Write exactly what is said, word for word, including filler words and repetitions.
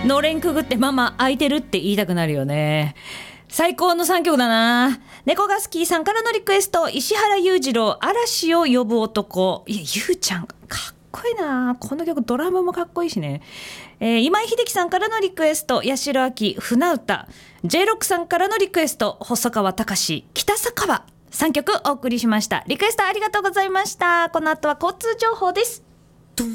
のれんくぐってママ空いてるって言いたくなるよね。最高のさんきょくだな。猫が好きさんからのリクエスト、石原裕次郎嵐を呼ぶ男。いや、ゆうちゃんかっこいいな。この曲ドラムもかっこいいしね。えー、今井秀樹さんからのリクエスト、八代亜紀船歌。 ジェイロック さんからのリクエスト、細川たかし北酒場。さんきょくお送りしました。リクエストありがとうございました。この後は交通情報です。